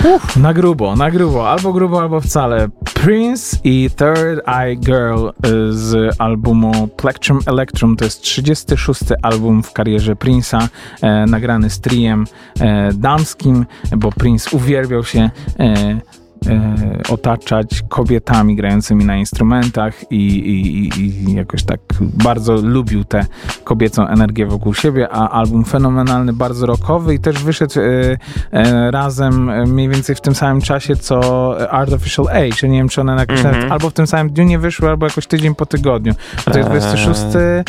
Na grubo, albo wcale. Prince i Third Eye Girl z albumu Plectrum Electrum. To jest 36. album w karierze Prince'a, nagrany z triem damskim, bo Prince uwielbiał się otaczać kobietami grającymi na instrumentach i jakoś tak bardzo lubił tę kobiecą energię wokół siebie, a album fenomenalny, bardzo rockowy i też wyszedł razem mniej więcej w tym samym czasie co Artificial Age. Nie wiem, czy one jakoś albo w tym samym dniu nie wyszły, albo jakoś tydzień po tygodniu. A to jest 26.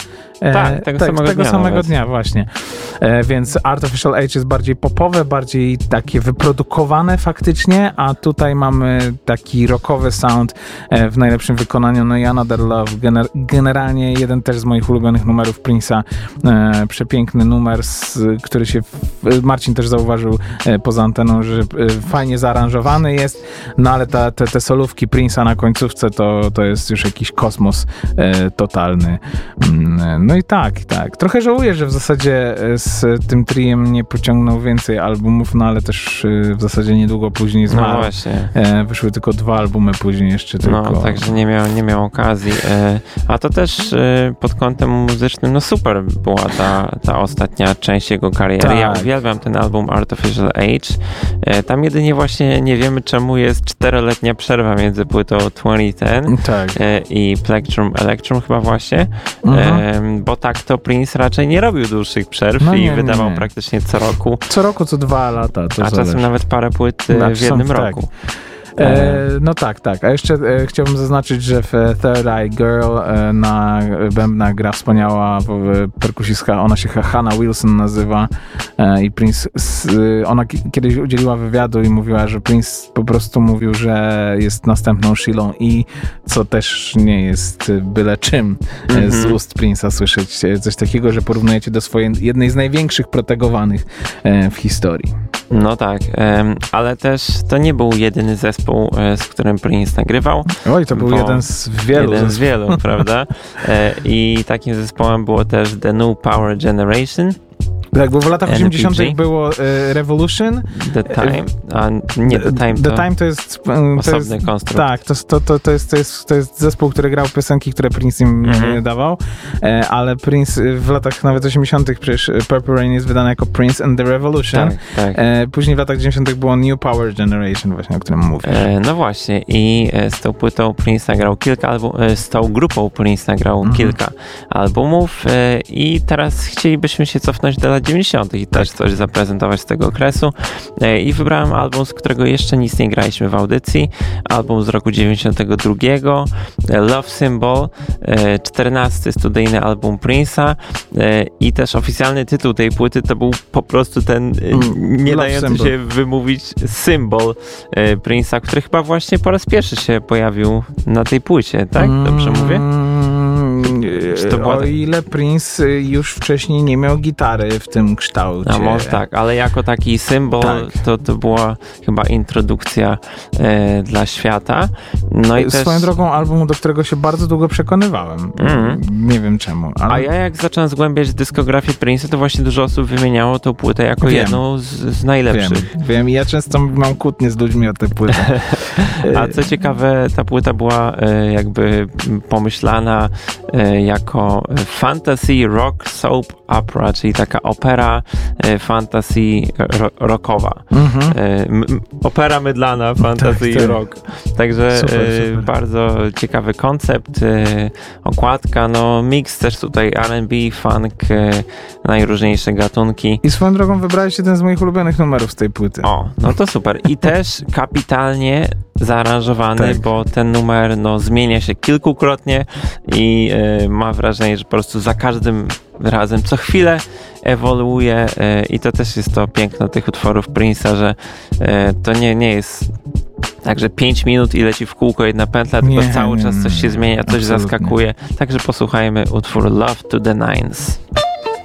Tego samego dnia właśnie. Więc Artificial Age jest bardziej popowe, bardziej takie wyprodukowane faktycznie, a tutaj mamy taki rockowy sound w najlepszym wykonaniu. No i Another Love, generalnie jeden też z moich ulubionych numerów Prince'a. Przepiękny numer, który się Marcin też zauważył poza anteną, że fajnie zaaranżowany jest, no ale te solówki Prince'a na końcówce to jest już jakiś kosmos totalny. No i tak. Trochę żałuję, że w zasadzie z tym triem nie pociągnął więcej albumów, no ale też w zasadzie niedługo później zmarł. No właśnie. Wyszły tylko 2 albumy później jeszcze tylko. No, także nie miał okazji. A to też pod kątem muzycznym, no super była ta ostatnia część jego kariery. Tak. Ja uwielbiam ten album Artificial Age. Tam jedynie właśnie nie wiemy, czemu jest 4-letnia przerwa między płytą 2010 i Plectrum Electrum chyba właśnie. Bo tak to Prince raczej nie robił dłuższych przerw i wydawał praktycznie co roku. Co roku, co 2 lata. To czasem nawet parę płyt w jednym roku. No tak. A jeszcze chciałbym zaznaczyć, że w Third Eye Girl na bębnach gra wspaniała perkusistka, ona się Hannah Wilson nazywa i Prince, ona kiedyś udzieliła wywiadu i mówiła, że Prince po prostu mówił, że jest następną Sheilą i co też nie jest byle czym z ust Prince'a słyszeć coś takiego, że porównujecie do swojej jednej z największych protegowanych w historii. No tak, ale też to nie był jedyny zespół, z którym Prince nagrywał. Oj, to był jeden z wielu. Jeden z wielu, prawda? I takim zespołem było też The New Power Generation. Tak, bo w latach 80. było Revolution. The Time. A nie, The Time to... The Time to jest... osobny konstrukt. Tak, to jest zespół, który grał piosenki, które Prince im dawał, ale Prince w latach nawet 80. przecież Purple Rain jest wydane jako Prince and the Revolution. Tak. Później w latach 90. było New Power Generation właśnie, o którym mówisz. No właśnie i z tą płytą Prince nagrał kilka albumów, z tą grupą Prince nagrał kilka albumów i teraz chcielibyśmy się cofnąć do lat 90. i też coś zaprezentować z tego okresu. I wybrałem album, z którego jeszcze nic nie graliśmy w audycji. Album z roku 92. Love Symbol, 14. studyjny album Prince'a i też oficjalny tytuł tej płyty to był po prostu ten nie dający się wymówić symbol Prince'a, który chyba właśnie po raz pierwszy się pojawił na tej płycie, tak? Dobrze mówię? O ile Prince już wcześniej nie miał gitary w tym kształcie. A może tak, ale jako taki symbol to była chyba introdukcja dla świata. No i swoją drogą album, do którego się bardzo długo przekonywałem. Nie wiem czemu. Ale... A ja jak zacząłem zgłębiać dyskografię Prince'a, to właśnie dużo osób wymieniało tą płytę jako jedną z najlepszych. Wiem. I ja często mam kłótnie z ludźmi o tę płytę. A co ciekawe, ta płyta była jakby pomyślana jako fantasy rock soap opera, czyli taka opera fantasy rockowa. Opera mydlana, fantasy rock. Także super. Bardzo ciekawy koncept, okładka, no miks też tutaj R&B, funk, najróżniejsze gatunki. I swoją drogą wybrałeś jeden z moich ulubionych numerów z tej płyty. O, no to super. I też kapitalnie zaaranżowany, bo ten numer zmienia się kilkukrotnie i ma wrażenie, że po prostu za każdym razem co chwilę ewoluuje i to też jest to piękno tych utworów Prince'a, że to nie jest tak, że 5 minut i leci w kółko jedna pętla, tylko cały czas coś się zmienia, coś zaskakuje. Także posłuchajmy utwór Love to the Nines.